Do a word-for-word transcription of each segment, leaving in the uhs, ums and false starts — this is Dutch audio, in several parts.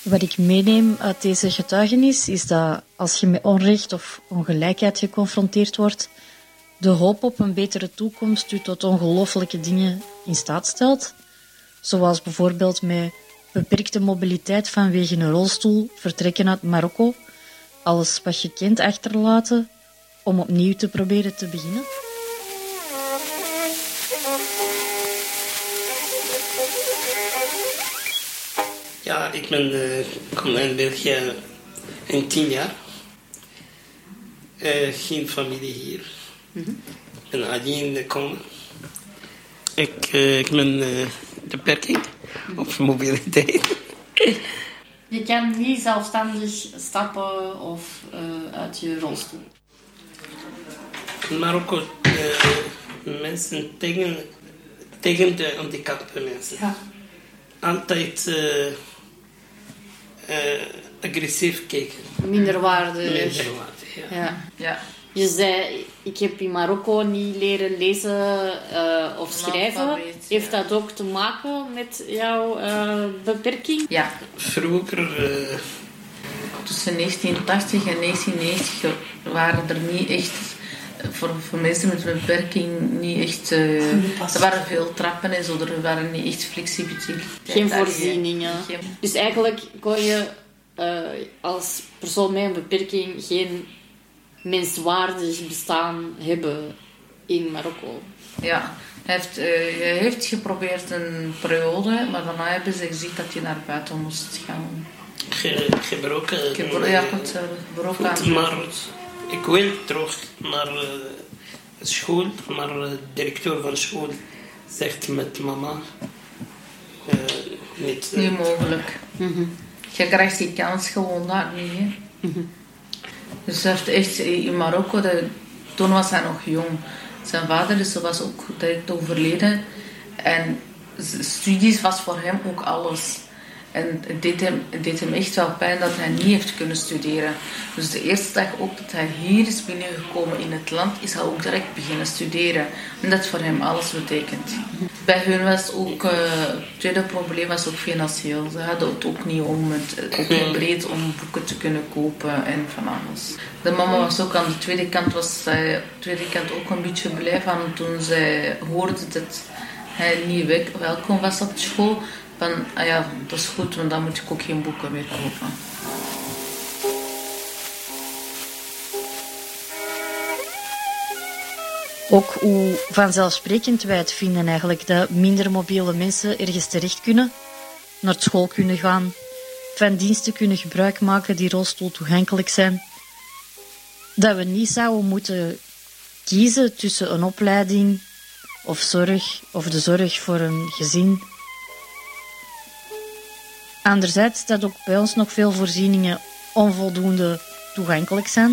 Wat ik meeneem uit deze getuigenis is dat als je met onrecht of ongelijkheid geconfronteerd wordt, de hoop op een betere toekomst u tot ongelooflijke dingen in staat stelt. Zoals bijvoorbeeld met beperkte mobiliteit vanwege een rolstoel vertrekken uit Marokko, alles wat je kent achterlaten om opnieuw te proberen te beginnen. Ja, ik ben uh, kom in België in tien jaar. Uh, geen familie hier. Mm-hmm. Ik ben alleen gekomen. Ik, uh, ik ben uh, beperking mm-hmm. op mobiliteit. Je kan niet zelfstandig stappen of uh, uit je rolstoel. In Marokko uh, mensen tegen, tegen de handicapte mensen. Ja. Altijd uh, uh, agressief kijken. Minderwaardig. Minderwaardig, ja. ja. ja. Je zei, ik heb in Marokko niet leren lezen uh, of schrijven. Heeft dat ook te maken met jouw uh, beperking? Ja. Vroeger... Uh... Tussen negentien tachtig en negentien negentig waren er niet echt... Voor, voor mensen met een beperking niet echt... Uh, er waren veel trappen en zo, er waren niet echt flexibiliteit. Geen voorzieningen. Geen... Dus eigenlijk kon je uh, als persoon met een beperking geen menswaardig bestaan hebben in Marokko. Ja, hij heeft, uh, hij heeft geprobeerd een periode, maar daarna hebben ze gezegd dat hij naar buiten moest gaan. Ge, gebroken? Gebro- ja, goed, uh, gebroken goed, maar ik wil terug naar uh, school, maar de directeur van school zegt met mama... Uh, niet, uh, niet mogelijk. Mm-hmm. Je krijgt die kans gewoon daar niet. Hè? Mm-hmm. Dus hij heeft echt in Marokko, de, toen was hij nog jong. Zijn vader dus, was ook direct overleden. En studies was voor hem ook alles. En het deed, hem, het deed hem echt wel pijn dat hij niet heeft kunnen studeren. Dus de eerste dag ook dat hij hier is binnengekomen in het land, is hij ook direct beginnen studeren. En dat voor hem alles betekent. Bij hun was ook, uh, het tweede probleem was ook financieel. Ze hadden het ook niet om, het, ook niet breed om boeken te kunnen kopen en van alles. De mama was ook aan de tweede kant, was zij, aan de tweede kant ook een beetje blij van toen zij hoorde dat hij niet welkom was op school. Van, ah ja, dat is goed, want dan moet ik ook geen boeken meer kopen. Ook hoe vanzelfsprekend wij het vinden eigenlijk dat minder mobiele mensen ergens terecht kunnen, naar school kunnen gaan, van diensten kunnen gebruik maken die rolstoel toegankelijk zijn. Dat we niet zouden moeten kiezen tussen een opleiding of zorg of de zorg voor een gezin. Anderzijds dat ook bij ons nog veel voorzieningen onvoldoende toegankelijk zijn.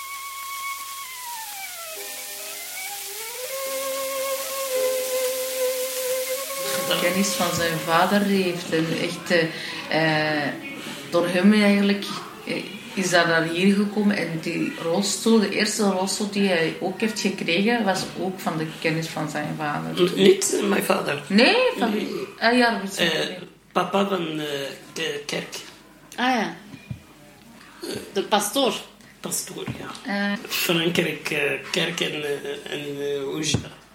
De kennis van zijn vader heeft hem echt... Uh, door hem eigenlijk uh, is hij naar hier gekomen. En die rolstoel, de eerste rolstoel die hij ook heeft gekregen, was ook van de kennis van zijn vader. Niet mijn vader. Nee? Van, uh, ja, dat is uh, Papa van de uh, kerk. Ah ja. De pastoor. Pastoor, ja. Uh. Frankrijk, uh, kerk en, uh, en uh, Oujda.